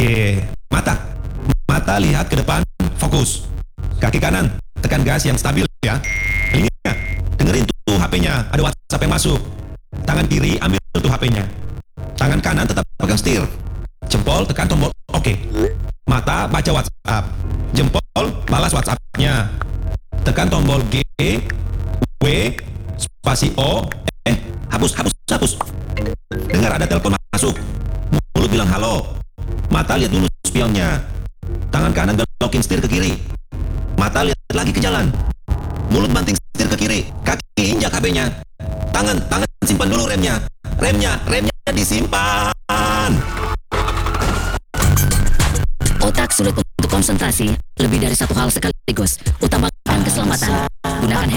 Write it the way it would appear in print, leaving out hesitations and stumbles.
Oke, mata. Mata lihat ke depan, fokus. Kaki kanan, tekan gas yang stabil ya. Telinga, dengerin tuh HP-nya, ada WhatsApp yang masuk. Tangan kiri ambil tuh HP-nya. Tangan kanan tetap pegang setir. Jempol tekan tombol oke. Mata baca WhatsApp. Jempol balas WhatsApp-nya. Tekan tombol G, W, spasi O, hapus. Dengar ada telepon masuk. Mulut bilang halo. Mata lihat dulu spionnya. Tangan kanan belokin setir ke kiri. Mata lihat lagi ke jalan. Mulut banting setir ke kiri. Kaki injak HP-nya. Tangan simpan dulu remnya. Remnya disimpan. Otak sulit untuk konsentrasi lebih dari satu hal sekaligus. Utamakan keselamatan. Gunakan